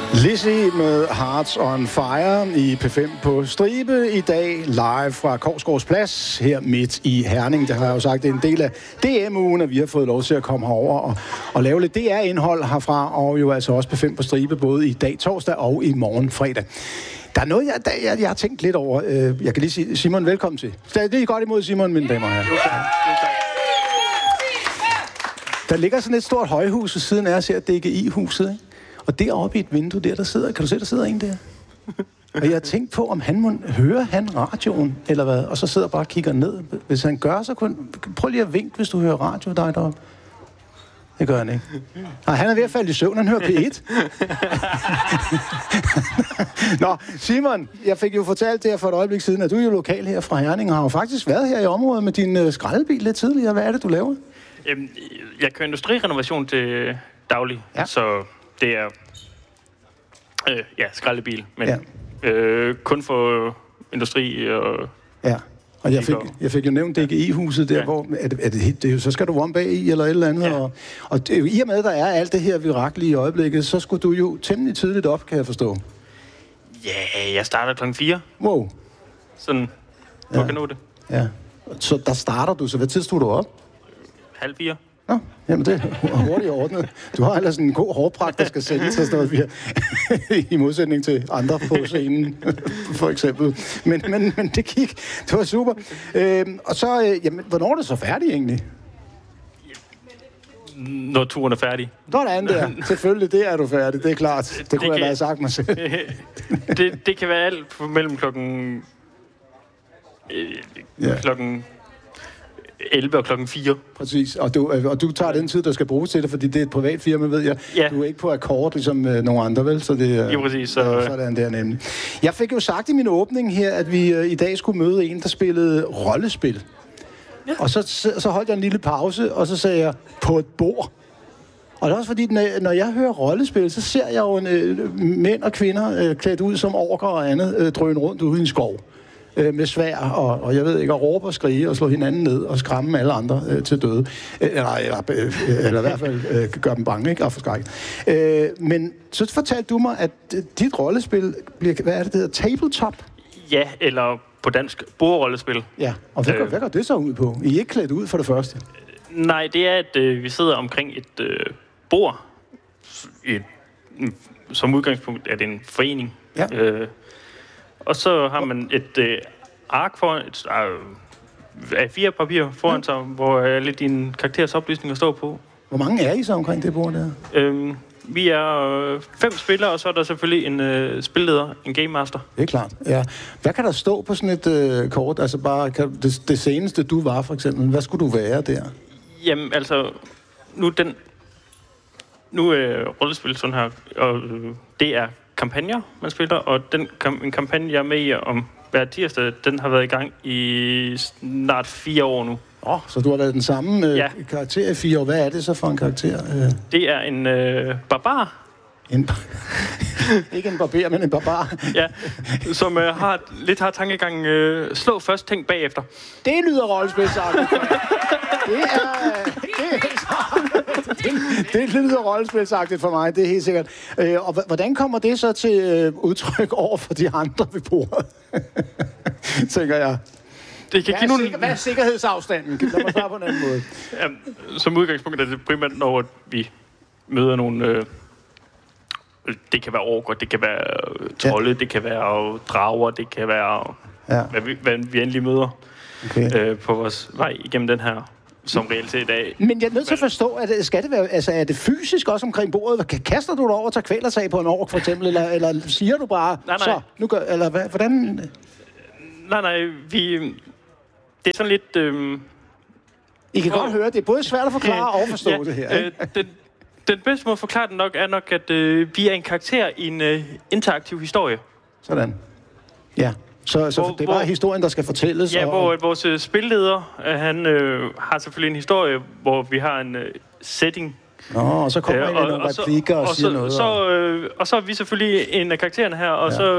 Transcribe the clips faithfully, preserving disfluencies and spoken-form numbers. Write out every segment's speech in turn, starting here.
Lizzie med Hearts on Fire i P fem på stribe i dag, live fra Korsgaards Plads, her midt i Herning. Det har jeg jo sagt, det er en del af D M-ugen, at vi har fået lov til at komme herover og, og lave lidt D R-indhold herfra, og jo altså også P fem på stribe, både i dag torsdag og i morgen fredag. Der er noget, jeg, der, jeg, jeg har tænkt lidt over. Jeg kan lige sige, Simon, velkommen til. Det er godt imod Simon, mine damer og herrer. Der ligger sådan et stort højhus ved siden af os her, D G I-huset, ikke? Og deroppe i et vindue der, der sidder... Kan du se, der sidder en der? Og jeg har tænkt på, om han må høre han radioen, eller hvad? Og så sidder bare og kigger ned. Hvis han gør, så kun... Prøv lige at vinke, hvis du hører radio, dig deroppe. Det gør han ikke. Nej, han er ved at falde i søvn, han hører P et. Nå, Simon, jeg fik jo fortalt det her for et øjeblik siden, at du er jo lokal her fra Herning, og har jo faktisk været her i området med din uh, skraldebil lidt tidligere. Hvad er det, du laver? Øhm, jeg kører industrirenovation til daglig, ja. Så det er øh, ja, skraldebil, men ja. øh, kun for industri og... Ja. Og jeg fik, jeg fik jo nævnt D G I-huset der, ja. Hvor er det, er det, det, så skal du om bag i eller et eller andet. Ja. Og, og det, i og med, der er alt det her viraklige i øjeblikket, så skulle du jo temmelig tidligt op, kan jeg forstå. Ja, jeg starter klokken fire. Wow. Sådan, du ja. Kan nå det. Ja. Så der starter du, så hvad tid stod du op? Halv fire. Nå, jamen det er hurtigt ordnet. Du har ellers en god hårpragt, der skal sælge til sådan noget, i modsætning til andre på scenen, for eksempel. Men, men, men det gik. Det var super. Øhm, og så, øh, jamen, hvornår er det så færdigt egentlig? Når turen er færdig. Sådan der. Selvfølgelig, det er du færdig. Det er klart. Det, det kunne det jeg have sagt mig selv. det, det kan være alt mellem klokken... Øh, ja. Klokken... elleve og klokken fire. Præcis, og du, og du tager den tid, der skal bruges til det, fordi det er et privat firma, ved jeg. Ja. Du er ikke på akkord, ligesom uh, nogle andre, vel? Så det er ja, præcis. Så... Ja, sådan der nemlig. Jeg fik jo sagt i min åbning her, at vi uh, i dag skulle møde en, der spillede rollespil. Ja. Og så, så holdt jeg en lille pause, og så sagde jeg, på et bord. Og det er også fordi, når, når jeg hører rollespil, så ser jeg jo en, uh, mænd og kvinder uh, klædt ud som orker og andet, uh, drøne rundt ude i en skov. Med svær, og, og jeg ved ikke, at råbe og skrige og slå hinanden ned og skræmme alle andre øh, til døde. Eller, eller, øh, eller i hvert fald øh, gøre dem bange, ikke? Og forskrække. Øh, men så fortalte du mig, at dit rollespil bliver, hvad er det, det hedder? Tabletop? Ja, eller på dansk, bordrollespil. Ja, og hvad, øh, går, hvad går det så ud på? I er ikke klædt ud for det første? Nej, det er, at øh, vi sidder omkring et øh, bord. Et, som udgangspunkt er det en forening. Ja. Øh, Og så har man et øh, ark foran, et øh, A fire papir foran sig, hvor øh, lidt dine karakterers oplysninger står på. Hvor mange er I så omkring det bord der? Øhm, vi er øh, fem spillere, og så er der selvfølgelig en øh, spilleder, en game master. Det er klart, ja. Hvad kan der stå på sådan et øh, kort? Altså bare kan, det, det seneste du var, for eksempel. Hvad skulle du være der? Jamen, altså, nu den... Nu er øh, rollespil sådan her, og øh, det er kampagner, man spiller, og den kam- en kampagne, jeg er med i om hver tirsdag, den har været i gang i snart fire år nu. Åh, oh, så du har været den samme øh, ja. karakter i fire år. Hvad er det så for en karakter? Øh? Det er en øh, barbar. En ikke en barber, men en barbar. Ja, som øh, har lidt har tankegang, øh, slå først, tænk bagefter. Det lyder rollespilsagtigt. Det er... Det, det, det lyder rollespilsagtigt for mig, det er helt sikkert. Øh, og hvordan kommer det så til øh, udtryk over for de andre ved bordet? Tænker jeg. Det kan hvad, give nogle... sikker, hvad er sikkerhedsafstanden? Lad mig svare på en anden måde. Ja, som udgangspunkt er det primært, når vi møder nogle... Øh, det kan være orker, det kan være trolde, ja. Det kan være drager, det kan være... Ja. Hvad, vi, hvad vi endelig møder okay. øh, på vores vej igennem den her... som realitet i dag. Men jeg er nødt til at forstå, at skal det være, altså er det fysisk også omkring bordet? Kaster du dig over og tager kvælertag på en ork, for eksempel, eller, eller siger du bare, nej, nej. så, nu gør, eller hvad, hvordan? Nej, nej, vi, det er sådan lidt... Øh, I kan for, godt høre, det er både svært at forklare og forstå ja, det her. Øh, den, den bedste måde at forklare det nok, er nok, at øh, vi er en karakter i en øh, interaktiv historie. Sådan. Ja. Så, så hvor, det er bare hvor, historien, der skal fortælles? Ja, og, hvor øh, vores øh, spilleder, øh, han øh, har selvfølgelig en historie, hvor vi har en øh, setting. Nå, og så kommer øh, ind nogle replikker og, og siger så, noget. Så, øh, og så er vi selvfølgelig en af karaktererne her, og ja. så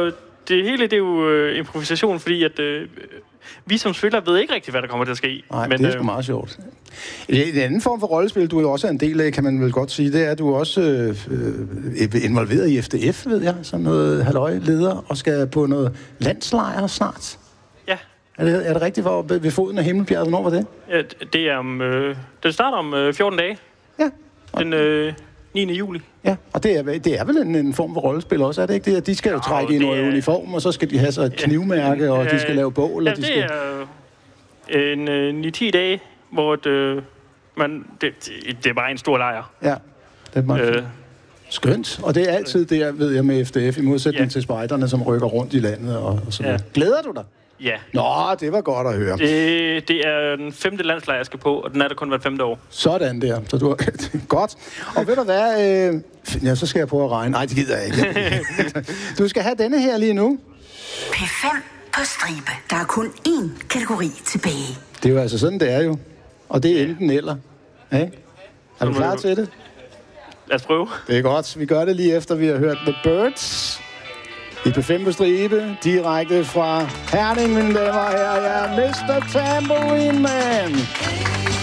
det hele det er jo øh, improvisation, fordi at øh, vi som spillere ved ikke rigtig, hvad der kommer til at ske. Nej, men, det er sgu øh, meget sjovt. En anden form for rollespil, du er jo også en del af, kan man vel godt sige, det er, at du er også øh, øh, involveret i F D F, ved jeg, som noget halløj-leder, og skal på noget landslejr snart. Ja. Er det, er det rigtigt, hvor ved foden af Himmelbjerget? Hvornår var det? Ja, det er om... Øh, det starter om øh, fjorten dage. Ja. Den øh, niende juli. Ja, og det er, det er vel en, en form for rollespil også, er det ikke det? De skal jo trække i noget er... uniform, og så skal de have så et knivmærke, og ja, de skal lave bål. Ja, og de det skal... er en øh, ni til ti dage, hvor det, øh, man, det, det er bare en stor lejr. Ja, det er meget øh. skønt. Og det er altid det, ved jeg, med F D F, i modsætning ja. til spejderne, som rykker rundt i landet og, og sådan ja. Glæder du dig? Ja. Nå, det var godt at høre. Det, det er den femte landslejr, jeg skal på, og den er der kun hvert femte år. Sådan der. Så du godt. Og ved du hvad? Øh... Ja, så skal jeg prøve at regne. Nej, det gider jeg ikke. Du skal have denne her lige nu. P fem på stribe. Der er kun én kategori tilbage. Det er jo altså sådan, det er jo. Og det er enten eller. Ja? Er du klar til det? Lad os prøve. Det er godt. Vi gør det lige efter, vi har hørt The Birds. I P fem på stribe, direkte fra Herning, mine damer og herrer. Ja, mister Tambourine Man.